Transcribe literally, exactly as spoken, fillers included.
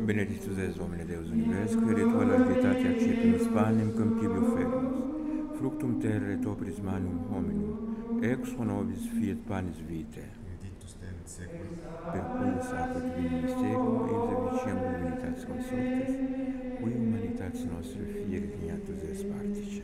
Benedictus es Domine Deus Universus, qui ritual agitatia accepimus panem campibio fermus, fructum terrae topris manum hominum, ex nobis fiat panis vitae. Benedictus te in seculum. Per cuius apud divino mysterium, eis eviciam divinitas consortes, qui humanitas nostra fieri dignatus est pax.